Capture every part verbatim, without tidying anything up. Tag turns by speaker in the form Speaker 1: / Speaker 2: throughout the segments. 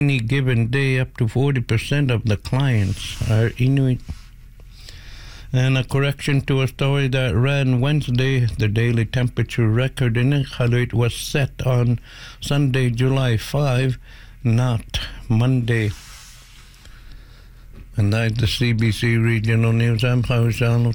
Speaker 1: Any given day, up to forty percent of the clients are Inuit. And a correction to a story that ran Wednesday, the daily temperature record in Iqaluit was set on Sunday, July fifth, not Monday. And that's the C B C Regional News. I'm Kawisa.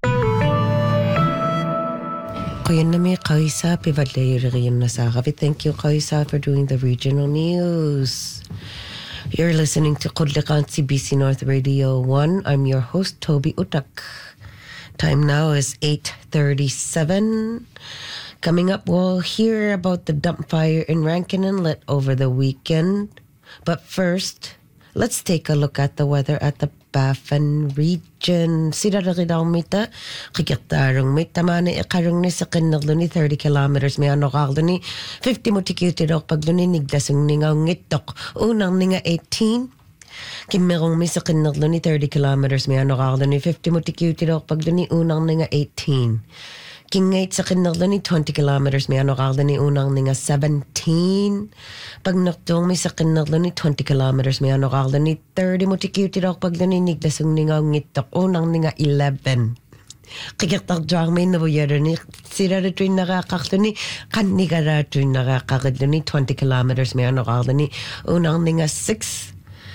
Speaker 2: Thank you, Kawisa, for doing the regional news. You're listening to Kudlikan C B C North Radio one. I'm your host, Toby Utak. Time now is eight thirty-seven. Coming up, we'll hear about the dump fire in Rankin Inlet over the weekend. But first, let's take a look at the weather at the Baffin region. Siraragidang mita, kikiktarong mita mani ikarong ni sa kinaglo ni thirty kilometers may anokaglo ni fifty motikitirok paglo ni nigdasong ningaw ngitok unang ninga eighteen. Kimerong mi sa kinaglo ni thirty kilometers may anokaglo ni fifty motikitirok paglo ni unang ninga eighteen. Kingait sa kinaglo ni twenty kilometers may anokaglo ni unang ninga seventeen. Pag naktong may sa kinaglo ni twenty kilometers may anokaglo ni thirty motikitirok paglo ni nigdasong ningaw ngitok unang ninga eleven. Kikaktak drang may nabuyero ni sirarituin nakakakto ni kanigaratuin nakakakadlo ni twenty kilometers may anokaglo ni unang ninga six.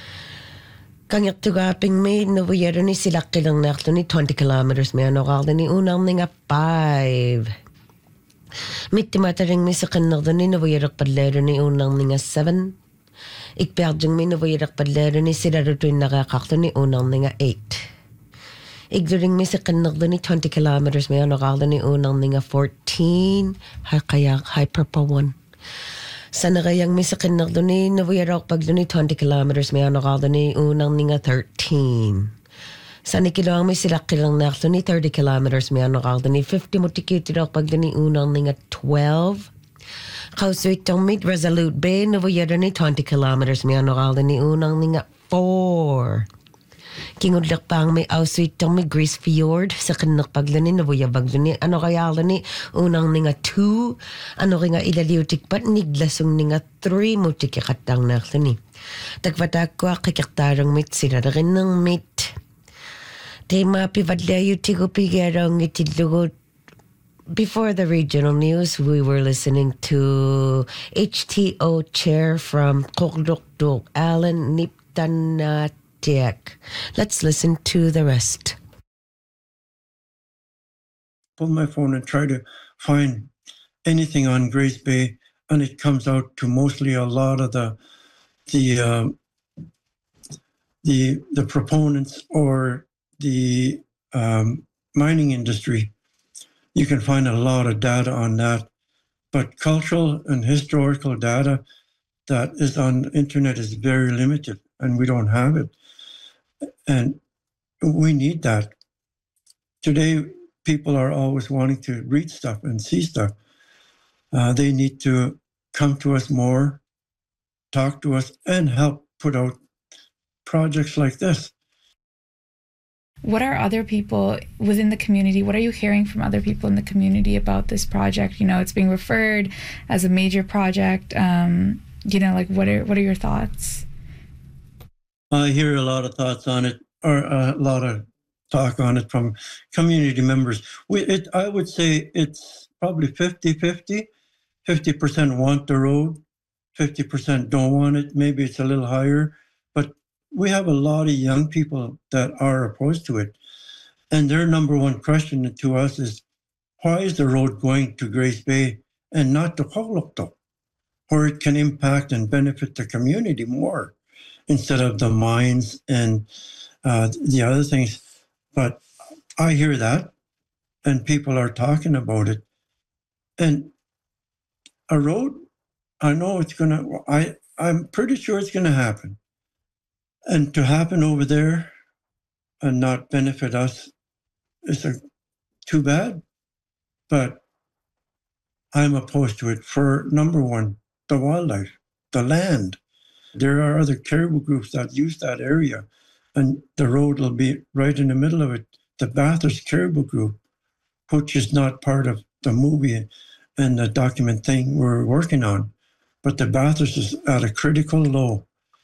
Speaker 2: Kanyak tugaping may nabuyero ni silakilang nakto ni twenty kilometers may anokaglo ni unang ninga five. Mittimataring may sa kanagdo ni nabuyerak padlero ni unang ninga seven. Ikpiyadjong may nabuyerak padlero ni sirarutuin nakakakto ni unang ninga eight. Igduring may sa kanagdo ni twenty kilometers may anokaglo ni unang ninga fourteen. Kaya hyper pa one. Sa nakayang may sa kanagdo ni nabuyerak pagdo ni twenty kilometers may anokaglo ni unang ninga thirteen. Sa nikilang may silakilang nakto ni thirty kilometers may anokaglo ni fifty motikitirok pagdo ni unang ninga twelve. Kausuitong may Resolute Bay nabuyero ni twenty kilometers may anokaglo ni unang ninga four. Kingudlak pang may ausuitong may Grease Fjord sa kanakpaglo ni nabuyabaglo ni ano kayalo ni unang ninga two. Ano kaya ilaliutik pat niglasong ninga three motikikatang nakto ni. Tagpatakwa kikaktarang mit sirarakin ng mit. Tema pivadlayo tigo pigerong itidlugot. Before the regional news, we were listening to H T O chair from Kokdokdok, Alan Niptanatiak. Let's listen to the rest.
Speaker 3: Pull my phone and try to find anything on Grace Bay, and it comes out to mostly a lot of the the uh, the the proponents or the um, mining industry. You can find a lot of data on that, but cultural and historical data that is on the internet is very limited, and we don't have it. And we need that. Today, people are always wanting to read stuff and see stuff. Uh, they need to come to us more, talk to us, and help put out projects like this.
Speaker 4: What are other people within the community? What are you hearing from other people in the community about this project? You know, it's being referred as a major project. Um, you know, like what are what are your thoughts?
Speaker 3: I hear a lot of thoughts on it, or a lot of talk on it from community members. We, it, I would say it's probably fifty-fifty. fifty percent want the road, fifty percent don't want it. Maybe it's a little higher. We have a lot of young people that are opposed to it. And their number one question to us is, why is the road going to Grace Bay and not to Koglokto, where it can impact and benefit the community more instead of the mines and uh, the other things? But I hear that, and people are talking about it. And a road, I know it's going to, I I'm pretty sure it's going to happen. And to happen over there and not benefit us is a, too bad. But I'm opposed to it for, number one, the wildlife, the land. There are other caribou groups that use that area, and the road will be right in the middle of it. The Bathurst Caribou Group, which is not part of the movie and the document thing we're working on, but the Bathurst is at a critical low.